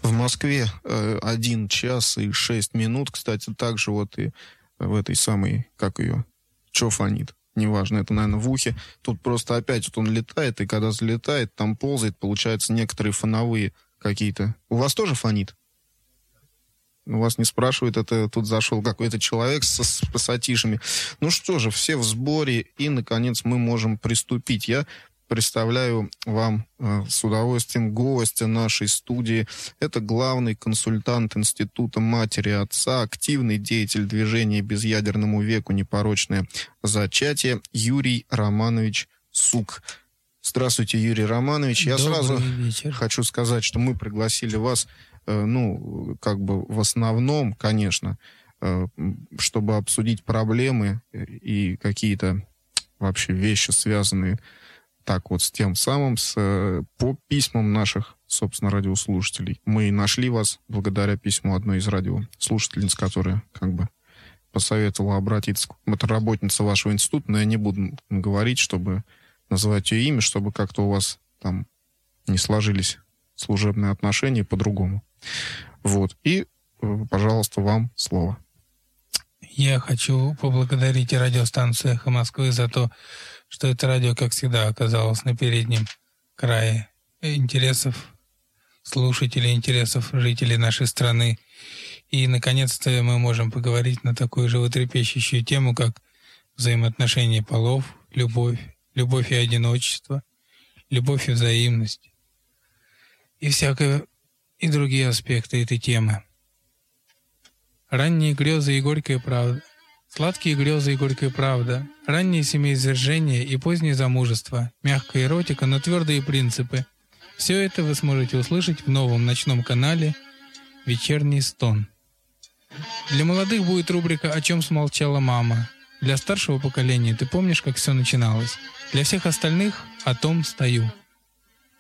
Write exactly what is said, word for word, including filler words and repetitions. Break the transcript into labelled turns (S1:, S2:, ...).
S1: В Москве э, один час и шесть минут. Кстати, также вот и в этой самой, как ее, чё фонит? Неважно, это, наверное, в ухе. Тут просто опять вот он летает, и когда залетает, там ползает, получается, некоторые фоновые какие-то. У вас тоже фонит? У вас не спрашивают, это тут зашел какой-то человек с, с пассатижами. Ну что же, все в сборе, и, наконец, мы можем приступить. Я представляю вам э, с удовольствием гостя нашей студии. Это главный консультант Института матери и отца, активный деятель движения «Безъядерному веку. Непорочное зачатие» Юрий Романович Сук. Здравствуйте, Юрий Романович. Я
S2: Добрый
S1: сразу
S2: вечер.
S1: хочу сказать, что мы пригласили вас, э, ну, как бы в основном, конечно, э, чтобы обсудить проблемы и какие-то вообще вещи, связанные так вот с тем самым, с, по письмам наших, собственно, радиослушателей. Мы нашли вас благодаря письму одной из радиослушательниц, которая как бы посоветовала обратиться. Это работница вашего института, но я не буду говорить, чтобы называть ее имя, чтобы как-то у вас там не сложились служебные отношения по-другому. Вот. И, пожалуйста, вам слово.
S2: Я хочу поблагодарить радиостанцию «Эхо Москвы» за то, что это радио, как всегда, оказалось на переднем крае интересов слушателей, интересов жителей нашей страны. И, наконец-то, мы можем поговорить на такую животрепещущую тему, как взаимоотношения полов, любовь, любовь и одиночество, любовь и взаимность, и всякое, и другие аспекты этой темы. Ранние грезы и горькая правда. Сладкие грезы и горькая правда, раннее семяизвержение и позднее замужество, мягкая эротика, но твердые принципы. Все это вы сможете услышать в новом ночном канале «Вечерний стон». Для молодых будет рубрика «О чем смолчала мама». Для старшего поколения «Ты помнишь, как все начиналось?». Для всех остальных «О том стою».